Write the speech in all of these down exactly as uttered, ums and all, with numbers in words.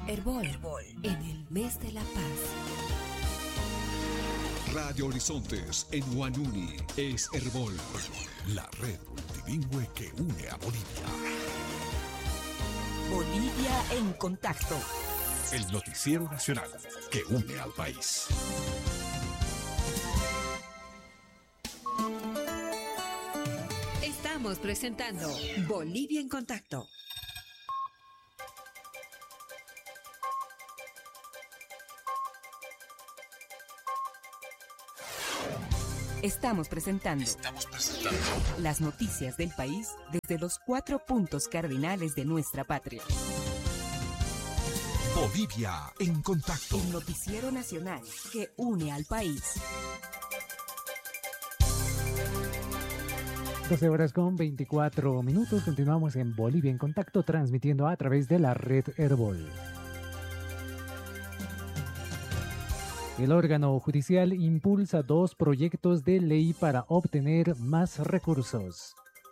Herbol, Herbol, en el mes de la paz. Radio Horizontes en Huanuni es Herbol, la red multilingüe que une a Bolivia. Bolivia en contacto. El noticiero nacional que une al país. Estamos presentando Bolivia en contacto. Estamos presentando, Estamos presentando las noticias del país desde los cuatro puntos cardinales de nuestra patria. Bolivia en contacto. El noticiero nacional que une al país. doce horas con veinticuatro minutos. Continuamos en Bolivia en contacto, transmitiendo a través de la red Herbol. El órgano judicial impulsa dos proyectos de ley para obtener más recursos.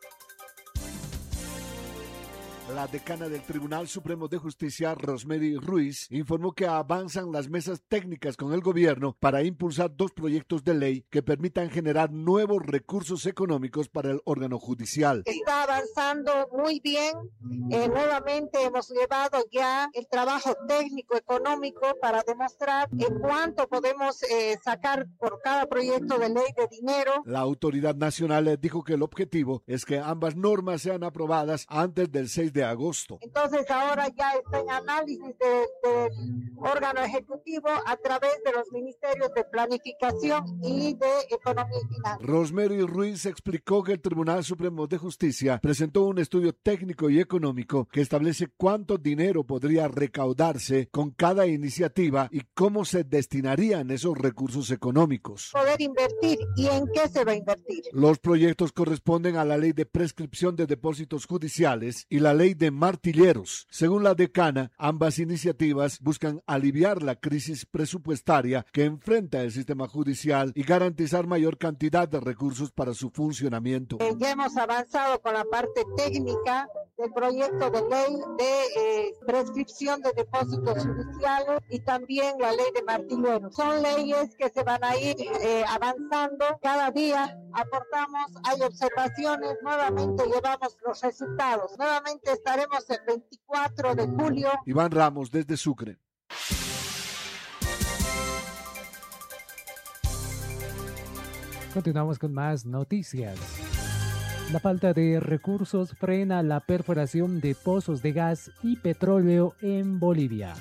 La decana del Tribunal Supremo de Justicia, Rosemary Ruiz, informó que avanzan las mesas técnicas con el gobierno para impulsar dos proyectos de ley que permitan generar nuevos recursos económicos para el órgano judicial. Está avanzando muy bien. Eh, nuevamente hemos llevado ya el trabajo técnico económico para demostrar en cuánto podemos eh, sacar por cada proyecto de ley de dinero. La autoridad nacional dijo que el objetivo es que ambas normas sean aprobadas antes del seis de agosto. Entonces ahora ya está en análisis del de órgano ejecutivo a través de los ministerios de planificación y de economía y finanzas. Rosemary Ruiz explicó que el Tribunal Supremo de Justicia presentó un estudio técnico y económico que establece cuánto dinero podría recaudarse con cada iniciativa y cómo se destinarían esos recursos económicos. Poder invertir y en qué se va a invertir. Los proyectos corresponden a la Ley de Prescripción de Depósitos Judiciales y la Ley de Martilleros. Según la decana, ambas iniciativas buscan aliviar la crisis presupuestaria que enfrenta el sistema judicial y garantizar mayor cantidad de recursos para su funcionamiento. Eh, ya hemos avanzado con la parte técnica del proyecto de ley de eh, prescripción de depósitos judiciales y también la ley de martilleros. Son leyes que se van a ir eh, avanzando cada día. Aportamos, hay observaciones, nuevamente llevamos los resultados. Nuevamente estaremos el veinticuatro de julio. Iván Ramos desde Sucre. Continuamos con más noticias. La falta de recursos frena la perforación de pozos de gas y petróleo en Bolivia.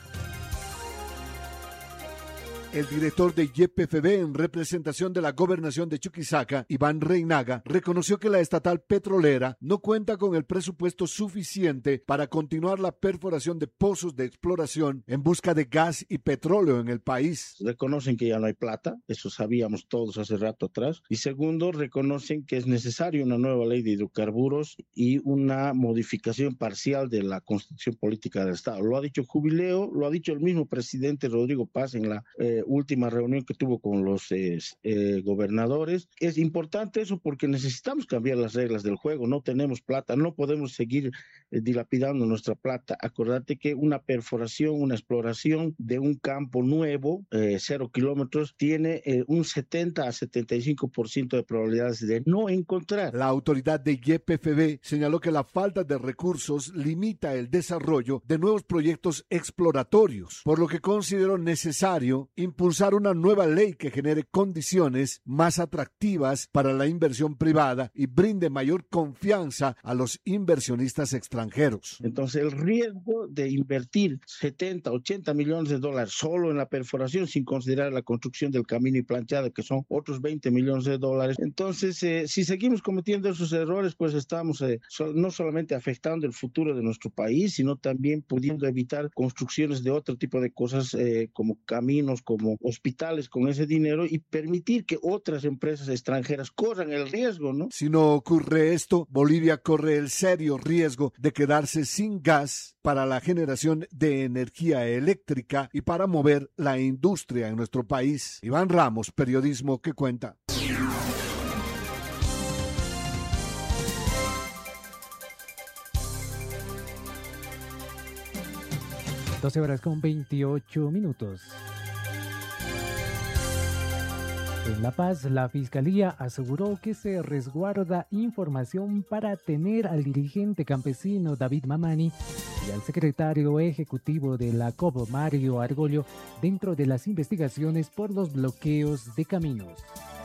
El director de Y P F B en representación de la gobernación de Chuquisaca, Iván Reinaga, reconoció que la estatal petrolera no cuenta con el presupuesto suficiente para continuar la perforación de pozos de exploración en busca de gas y petróleo en el país. Reconocen que ya no hay plata, eso sabíamos todos hace rato atrás. Y segundo, reconocen que es necesaria una nueva ley de hidrocarburos y una modificación parcial de la constitución política del Estado. Lo ha dicho Jubileo, lo ha dicho el mismo presidente Rodrigo Paz en la eh, última reunión que tuvo con los eh, eh, gobernadores. Es importante eso porque necesitamos cambiar las reglas del juego. No tenemos plata, no podemos seguir eh, dilapidando nuestra plata. Acordate que una perforación, una exploración de un campo nuevo, eh, cero kilómetros, tiene eh, un setenta a setenta y cinco por ciento de probabilidades de no encontrar. La autoridad de Y P F B señaló que la falta de recursos limita el desarrollo de nuevos proyectos exploratorios, por lo que consideró necesario impulsar una nueva ley que genere condiciones más atractivas para la inversión privada y brinde mayor confianza a los inversionistas extranjeros. Entonces el riesgo de invertir setenta, ochenta millones de dólares solo en la perforación sin considerar la construcción del camino y planchado, que son otros veinte millones de dólares. Entonces eh, si seguimos cometiendo esos errores, pues estamos eh, so, no solamente afectando el futuro de nuestro país, sino también pudiendo evitar construcciones de otro tipo de cosas eh, como caminos, como hospitales con ese dinero y permitir que otras empresas extranjeras corran el riesgo, ¿no? Si no ocurre esto, Bolivia corre el serio riesgo de quedarse sin gas para la generación de energía eléctrica y para mover la industria en nuestro país. Iván Ramos, Periodismo que Cuenta. doce horas con veintiocho minutos. En La Paz, la Fiscalía aseguró que se resguarda información para tener al dirigente campesino David Mamani y al secretario ejecutivo de la C O B, Mario Argollo, dentro de las investigaciones por los bloqueos de caminos.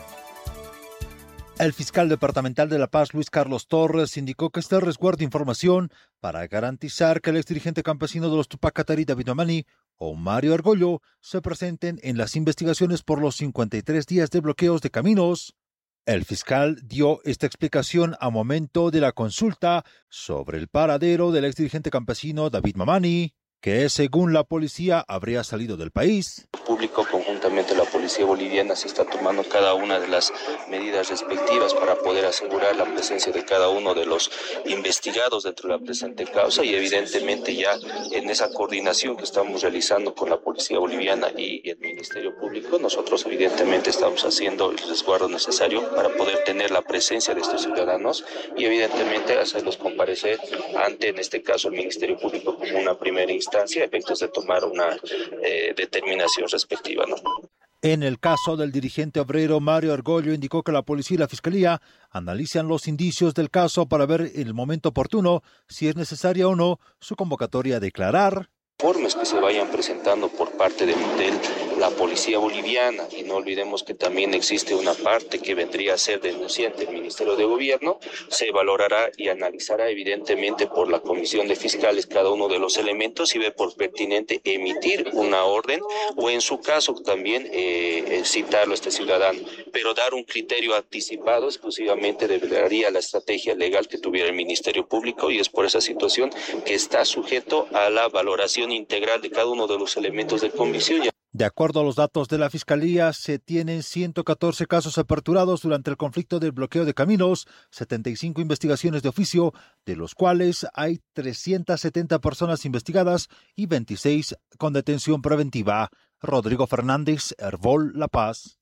El fiscal departamental de La Paz, Luis Carlos Torres, indicó que este resguarda información para garantizar que el exdirigente campesino de los Tupac Katari, David Mamani, o Mario Argollo, se presenten en las investigaciones por los cincuenta y tres días de bloqueos de caminos. El fiscal dio esta explicación a momento de la consulta sobre el paradero del exdirigente campesino David Mamani, que según la policía habría salido del país. El público, conjuntamente la policía boliviana, se está tomando cada una de las medidas respectivas para poder asegurar la presencia de cada uno de los investigados dentro de la presente causa, y evidentemente ya en esa coordinación que estamos realizando con la policía boliviana y el Ministerio Público, nosotros evidentemente estamos haciendo el resguardo necesario para poder tener la presencia de estos ciudadanos y evidentemente hacerlos comparecer ante, en este caso, el Ministerio Público como una primera instancia a efectos de tomar una eh, determinación respectiva, ¿no? En el caso del dirigente obrero Mario Argollo, indicó que la policía y la fiscalía analizan los indicios del caso para ver el momento oportuno si es necesaria o no su convocatoria a declarar. Informes que se vayan presentando por parte de, de la policía boliviana, y no olvidemos que también existe una parte que vendría a ser denunciante del Ministerio de Gobierno, se valorará y analizará evidentemente por la Comisión de Fiscales cada uno de los elementos y ve por pertinente emitir una orden o en su caso también eh, citarlo a este ciudadano, pero dar un criterio anticipado exclusivamente debería la estrategia legal que tuviera el Ministerio Público, y es por esa situación que está sujeto a la valoración integral de cada uno de los elementos de convicción. De acuerdo a los datos de la Fiscalía, se tienen ciento catorce casos aperturados durante el conflicto del bloqueo de caminos, setenta y cinco investigaciones de oficio, de los cuales hay trescientas setenta personas investigadas y veintiséis con detención preventiva. Rodrigo Fernández, Herbol, La Paz.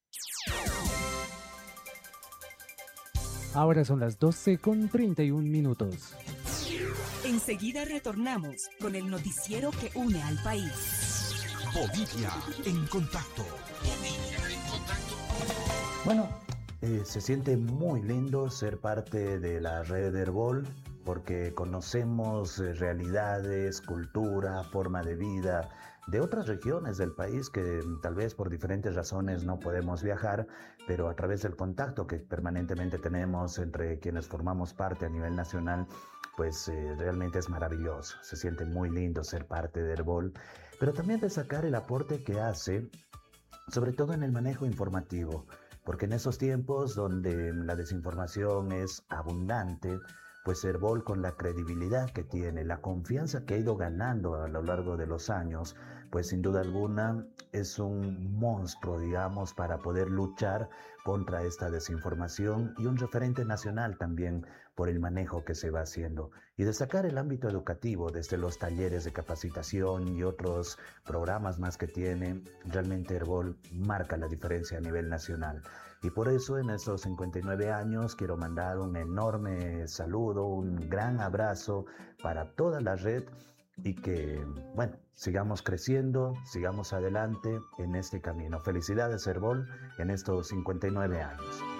Ahora son las doce con treinta y un minutos. Enseguida retornamos con el noticiero que une al país. Bolivia en contacto. Bolivia en contacto. Bueno, eh, se siente muy lindo ser parte de la red Herbol porque conocemos eh, realidades, cultura, forma de vida de otras regiones del país que tal vez por diferentes razones no podemos viajar, pero a través del contacto que permanentemente tenemos entre quienes formamos parte a nivel nacional, pues eh, realmente es maravilloso. Se siente muy lindo ser parte de Herbol, pero también destacar el aporte que hace, sobre todo en el manejo informativo, porque en esos tiempos donde la desinformación es abundante, pues Herbol, con la credibilidad que tiene, la confianza que ha ido ganando a lo largo de los años, pues sin duda alguna es un monstruo, digamos, para poder luchar contra esta desinformación, y un referente nacional también por el manejo que se va haciendo. Y destacar el ámbito educativo, desde los talleres de capacitación y otros programas más que tiene, realmente Herbol marca la diferencia a nivel nacional. Y por eso en estos cincuenta y nueve años quiero mandar un enorme saludo, un gran abrazo para toda la red, y que, bueno, sigamos creciendo, sigamos adelante en este camino. Felicidades Herbol en estos cincuenta y nueve años.